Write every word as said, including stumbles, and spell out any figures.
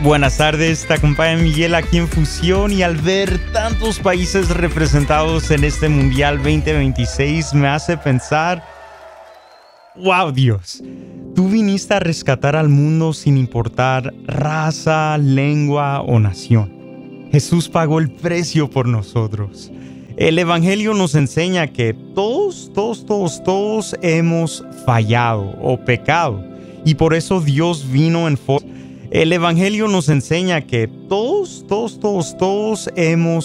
Buenas tardes, te acompaña Miguel aquí en Fusión y al ver tantos países representados en este Mundial veinte veintiséis me hace pensar, wow Dios, tú viniste a rescatar al mundo sin importar raza, lengua o nación. Jesús pagó el precio por nosotros. El Evangelio nos enseña que todos, todos, todos, todos hemos fallado o pecado y por eso Dios vino en forma. El Evangelio nos enseña que todos, todos, todos, todos hemos